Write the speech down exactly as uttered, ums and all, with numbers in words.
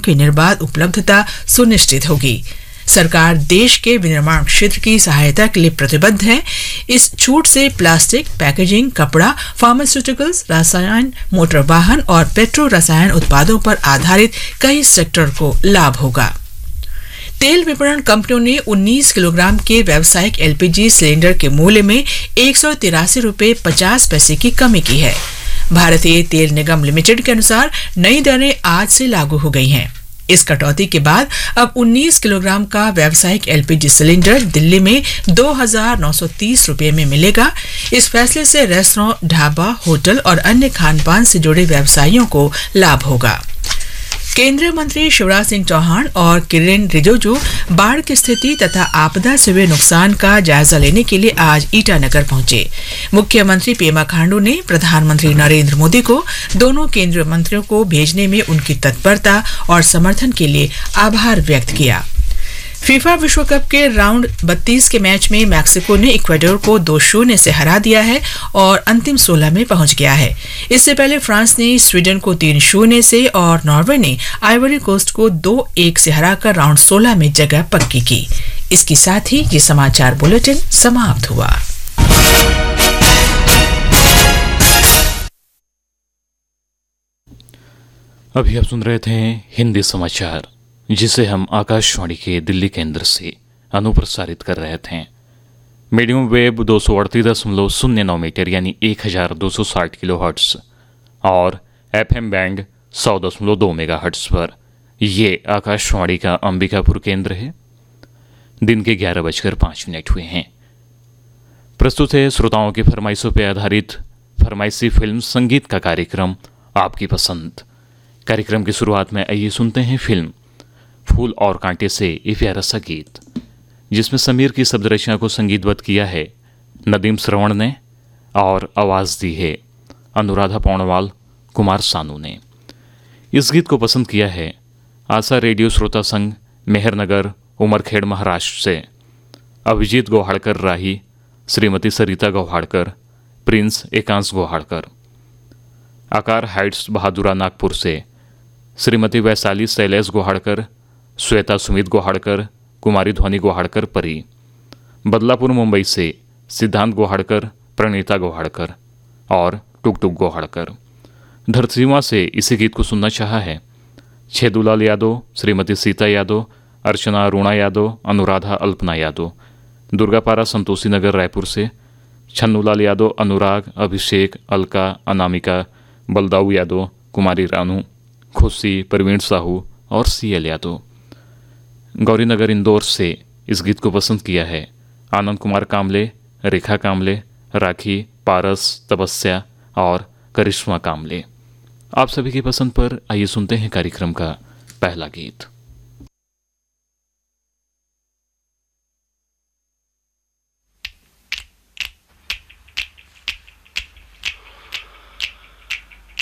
की निर्बाध उपलब्धता सुनिश्चित होगी। सरकार देश के विनिर्माण क्षेत्र की सहायता के लिए प्रतिबद्ध है। इस छूट से प्लास्टिक, पैकेजिंग, कपड़ा, फार्मास्यूटिकल्स, रसायन, मोटर वाहन और पेट्रो रसायन उत्पादों पर आधारित कई सेक्टर को लाभ होगा। तेल विपणन कंपनियों ने उन्नीस किलोग्राम के व्यावसायिक एलपीजी सिलेंडर के मूल्य में एक सौ तिरासी रुपये पचास पैसे की कमी की है। भारतीय तेल निगम लिमिटेड के अनुसार नई दरें आज से लागू हो गई हैं। इस कटौती के बाद अब उन्नीस किलोग्राम का व्यावसायिक एलपीजी सिलेंडर दिल्ली में दो हजार नौ सौ तीस रुपये में मिलेगा। इस फैसले से रेस्टोरेंट, ढाबा, होटल और अन्य खानपान से जुड़े व्यवसायियों को लाभ होगा। केंद्रीय मंत्री शिवराज सिंह चौहान और किरेन रिजिजू बाढ़ की स्थिति तथा आपदा से हुए नुकसान का जायजा लेने के लिए आज ईटानगर पहुंचे। मुख्यमंत्री पेमा खांडू ने प्रधानमंत्री नरेंद्र मोदी को दोनों केंद्रीय मंत्रियों को भेजने में उनकी तत्परता और समर्थन के लिए आभार व्यक्त किया। फीफा विश्व कप के राउंड बत्तीस के मैच में मैक्सिको ने इक्वाडोर को दो शून्य से हरा दिया है और अंतिम सोलह में पहुंच गया है। इससे पहले फ्रांस ने स्वीडन को तीन शून्य से और नॉर्वे ने आइवरी कोस्ट को दो एक से हराकर राउंड सोलह में जगह पक्की की। इसके साथ ही ये समाचार बुलेटिन समाप्त हुआ। अभी आप सुन रहे थे हिंदी समाचार, जिसे हम आकाशवाणी के दिल्ली केंद्र से अनुप्रसारित कर रहे थे। मीडियम वेव दो सौ अड़तीस दशमलव शून्य नौ मीटर यानी एक हजार दो सौ साठ किलो हर्ट्स और एफएम बैंड सौ दशमलव दो मेगा हर्ट्स पर ये आकाशवाणी का अंबिकापुर केंद्र है। दिन के ग्यारह बजकर पाँच मिनट हुए हैं। प्रस्तुत है श्रोताओं की फरमाइशों पर आधारित फरमाइशी फिल्म संगीत का कार्यक्रम आपकी पसंद। कार्यक्रम की शुरुआत में आइए सुनते हैं फिल्म फूल और कांटे से ये प्यारा सा गीत, जिसमें समीर की शब्द रचना को संगीतबद्ध किया है नदीम श्रवण ने और आवाज़ दी है अनुराधा पौड़वाल, कुमार सानू ने। इस गीत को पसंद किया है आशा रेडियो श्रोता संघ मेहरनगर, उमरखेड़, महाराष्ट्र से अभिजीत गोहाड़कर राही, श्रीमती सरिता गोहाड़कर, प्रिंस एकांश गोहाड़कर। आकार हाइट्स बहादुरा नागपुर से श्रीमती वैशाली शैलेश गोहाड़कर, श्वेता सुमित गोहाड़कर, कुमारी ध्वनि गोहाड़कर परी। बदलापुर मुंबई से सिद्धांत गोहाड़कर, प्रणीता गोहाड़कर और टुक टुक गोहाड़कर। धरसीमा से इसी गीत को सुनना चाहा है छेदुलाल यादव, श्रीमती सीता यादव, अर्चना अरुणा यादव, अनुराधा अल्पना यादव। दुर्गापारा संतोषी नगर रायपुर से छन्नूलाल यादव, अनुराग, अभिषेक, अलका, अनामिका, बलदाऊ यादव, कुमारी रानू, खुशी, प्रवीण साहू और सीएल यादव। गौरीनगर इंदौर से इस गीत को पसंद किया है आनंद कुमार कामले, रेखा कामले, राखी, पारस, तपस्या और करिश्मा कामले। आप सभी की पसंद पर आइए सुनते हैं कार्यक्रम का पहला गीत।